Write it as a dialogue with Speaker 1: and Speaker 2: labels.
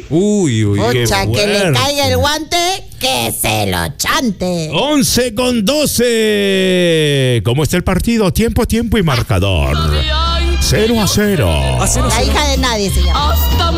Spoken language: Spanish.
Speaker 1: Uy, qué
Speaker 2: Pucha, que le
Speaker 1: fuerte.
Speaker 2: caiga el guante, que se lo chante.
Speaker 1: 11:12. ¿Cómo está el partido? Tiempo y marcador. 0-0.
Speaker 2: La hija de nadie se llama.